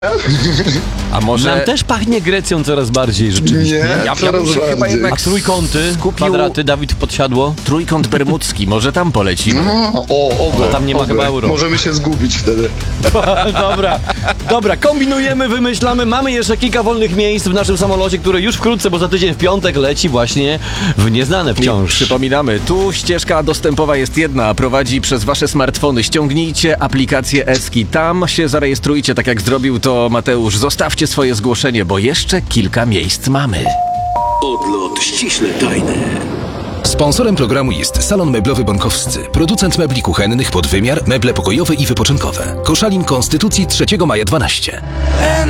A może... Nam też pachnie Grecją coraz bardziej rzeczywiście. Nie, Ja coraz bym się chyba bardziej. jednak A trójkąty, kwadraty, Dawid podsiadło? Trójkąt bermudzki, może tam polecimy. Oby, tam nie ma chyba euro. Możemy się zgubić wtedy. Dobra, kombinujemy, wymyślamy. Mamy jeszcze kilka wolnych miejsc w naszym samolocie, który już wkrótce, bo za tydzień w piątek leci właśnie w nieznane wciąż. Przypominamy, tu ścieżka dostępowa jest jedna, prowadzi przez wasze smartfony. Ściągnijcie aplikację Eski, tam się zarejestrujcie, tak jak zrobił to Mateusz. Zostawcie swoje zgłoszenie, bo jeszcze kilka miejsc mamy. Odlot ściśle tajny. Sponsorem programu jest Salon Meblowy Bąkowscy, producent mebli kuchennych pod wymiar, meble pokojowe i wypoczynkowe. Koszalin Konstytucji 3 maja 12.